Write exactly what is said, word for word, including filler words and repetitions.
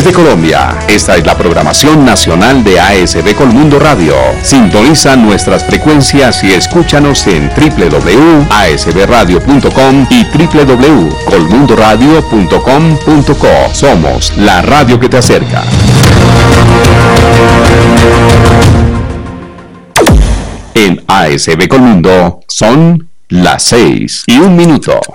de Colombia. Esta es la programación nacional de A S B Colmundo Radio. Sintoniza nuestras frecuencias y escúchanos en doble u doble u doble u punto a s b radio punto com y doble u doble u doble u punto colmundo radio punto com punto co. Somos la radio que te acerca. En A S B Colmundo son las seis y un minuto.